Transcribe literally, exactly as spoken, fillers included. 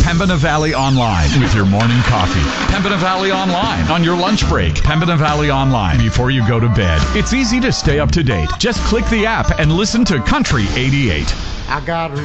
Pembina Valley Online with your morning coffee. Pembina Valley Online on your lunch break. Pembina Valley Online before you go to bed. It's easy to stay up to date. Just click the app and listen to Country eighty-eight. I got